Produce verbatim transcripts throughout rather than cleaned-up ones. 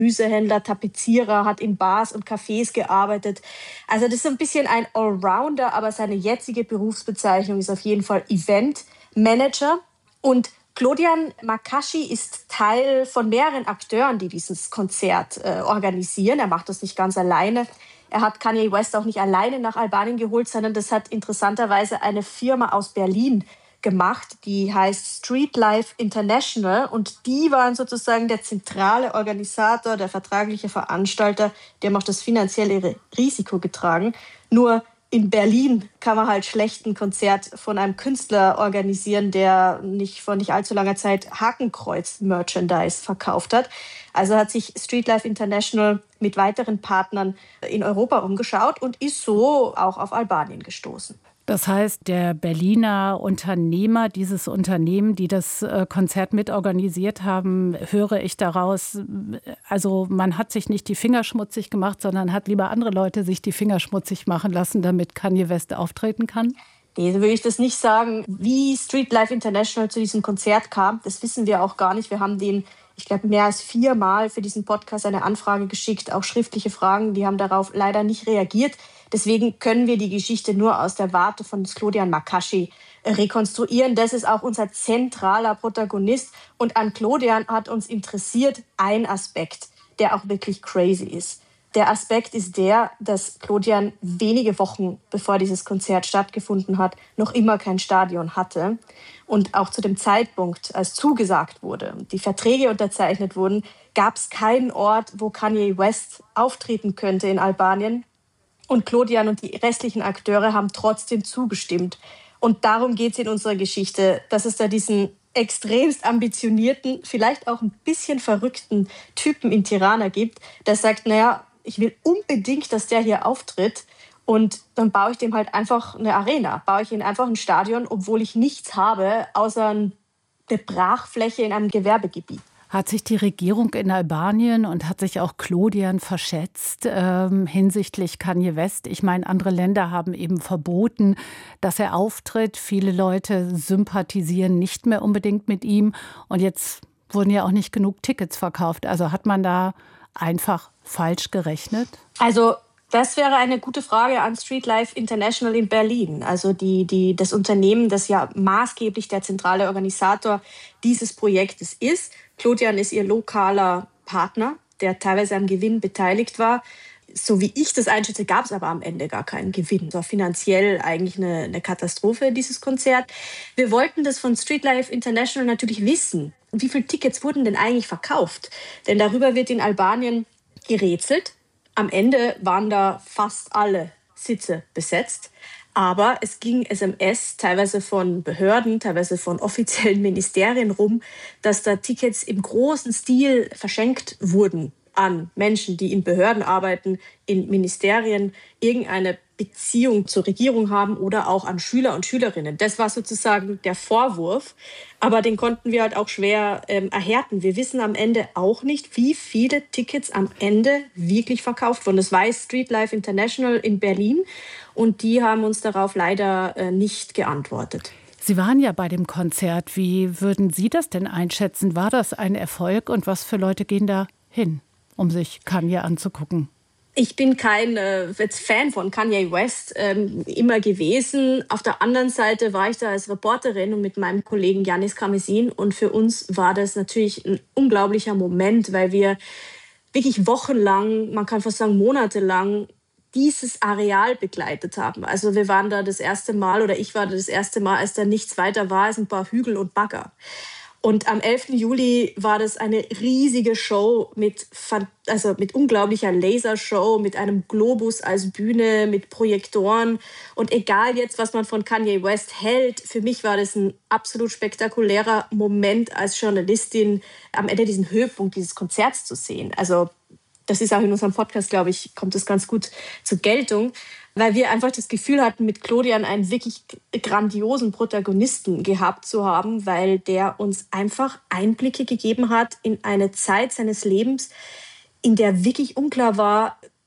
Gemüsehändler, Tapezierer, hat in Bars und Cafés gearbeitet. Also das ist so ein bisschen ein Allrounder, aber seine jetzige Berufsbezeichnung ist auf jeden Fall Event-Manager. Und Claudian Makashi ist Teil von mehreren Akteuren, die dieses Konzert äh, organisieren. Er macht das nicht ganz alleine. Er hat Kanye West auch nicht alleine nach Albanien geholt, sondern das hat interessanterweise eine Firma aus Berlin gemacht, die heißt Streetlife International, und die waren sozusagen der zentrale Organisator, der vertragliche Veranstalter, die haben auch das finanzielle Risiko getragen. Nur in Berlin kann man halt schlecht ein Konzert von einem Künstler organisieren, der nicht vor nicht allzu langer Zeit Hakenkreuz-Merchandise verkauft hat. Also hat sich Streetlife International mit weiteren Partnern in Europa umgeschaut und ist so auch auf Albanien gestoßen. Das heißt, der Berliner Unternehmer, dieses Unternehmen, die das Konzert mitorganisiert haben, höre ich daraus, also man hat sich nicht die Finger schmutzig gemacht, sondern hat lieber andere Leute sich die Finger schmutzig machen lassen, damit Kanye West auftreten kann? Nee, so würde ich das nicht sagen. Wie Streetlife International zu diesem Konzert kam, das wissen wir auch gar nicht. Wir haben den, ich glaube, mehr als viermal für diesen Podcast eine Anfrage geschickt, auch schriftliche Fragen. Die haben darauf leider nicht reagiert. Deswegen können wir die Geschichte nur aus der Warte von Claudian Makashi rekonstruieren. Das ist auch unser zentraler Protagonist. Und an Claudian hat uns interessiert ein Aspekt, der auch wirklich crazy ist. Der Aspekt ist der, dass Claudian wenige Wochen bevor dieses Konzert stattgefunden hat, noch immer kein Stadion hatte. Und auch zu dem Zeitpunkt, als zugesagt wurde und die Verträge unterzeichnet wurden, gab es keinen Ort, wo Kanye West auftreten könnte in Albanien. Und Claudian und die restlichen Akteure haben trotzdem zugestimmt. Und darum geht es in unserer Geschichte, dass es da diesen extremst ambitionierten, vielleicht auch ein bisschen verrückten Typen in Tirana gibt, der sagt, naja, ich will unbedingt, dass der hier auftritt. Und dann baue ich dem halt einfach eine Arena, baue ich ihm einfach ein Stadion, obwohl ich nichts habe, außer eine Brachfläche in einem Gewerbegebiet. Hat sich die Regierung in Albanien und hat sich auch Claudian verschätzt ähm, hinsichtlich Kanye West? Ich meine, andere Länder haben eben verboten, dass er auftritt. Viele Leute sympathisieren nicht mehr unbedingt mit ihm. Und jetzt wurden ja auch nicht genug Tickets verkauft. Also hat man da einfach falsch gerechnet? Also das wäre eine gute Frage an Streetlife International in Berlin. Also die, die, das Unternehmen, das ja maßgeblich der zentrale Organisator dieses Projektes ist. Claudian ist ihr lokaler Partner, der teilweise am Gewinn beteiligt war. So wie ich das einschätze, gab es aber am Ende gar keinen Gewinn. Es war finanziell eigentlich eine, eine Katastrophe, dieses Konzert. Wir wollten das von Streetlife International natürlich wissen. Wie viele Tickets wurden denn eigentlich verkauft? Denn darüber wird in Albanien gerätselt. Am Ende waren da fast alle Sitze besetzt. Aber es ging S M S, teilweise von Behörden, teilweise von offiziellen Ministerien rum, dass da Tickets im großen Stil verschenkt wurden an Menschen, die in Behörden arbeiten, in Ministerien, irgendeine Beziehung zur Regierung haben oder auch an Schüler und Schülerinnen. Das war sozusagen der Vorwurf, aber den konnten wir halt auch schwer ähm, erhärten. Wir wissen am Ende auch nicht, wie viele Tickets am Ende wirklich verkauft wurden. Das weiß Streetlife International in Berlin und die haben uns darauf leider äh, nicht geantwortet. Sie waren ja bei dem Konzert. Wie würden Sie das denn einschätzen? War das ein Erfolg und was für Leute gehen da hin, um sich Kanye anzugucken? Ich bin kein äh, jetzt Fan von Kanye West ähm, immer gewesen. Auf der anderen Seite war ich da als Reporterin und mit meinem Kollegen Yannis Karmesin. Und für uns war das natürlich ein unglaublicher Moment, weil wir wirklich wochenlang, man kann fast sagen monatelang, dieses Areal begleitet haben. Also wir waren da das erste Mal oder ich war da das erste Mal, als da nichts weiter war als ein paar Hügel und Bagger. Und am elften Juli war das eine riesige Show mit, also mit unglaublicher Lasershow, mit einem Globus als Bühne, mit Projektoren. Und egal jetzt, was man von Kanye West hält, für mich war das ein absolut spektakulärer Moment als Journalistin, am Ende diesen Höhepunkt dieses Konzerts zu sehen. Also das ist auch in unserem Podcast, glaube ich, kommt das ganz gut zur Geltung, weil wir einfach das Gefühl hatten, mit Claudian einen wirklich grandiosen Protagonisten gehabt zu haben, weil der uns einfach Einblicke gegeben hat in eine Zeit seines Lebens, in der wirklich unklar war,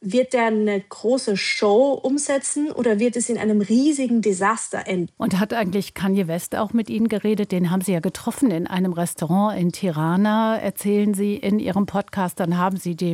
Wird er eine große Show umsetzen oder wird es in einem riesigen Desaster enden? Und hat eigentlich Kanye West auch mit Ihnen geredet? Den haben Sie ja getroffen in einem Restaurant in Tirana, erzählen Sie in Ihrem Podcast. Dann haben Sie dem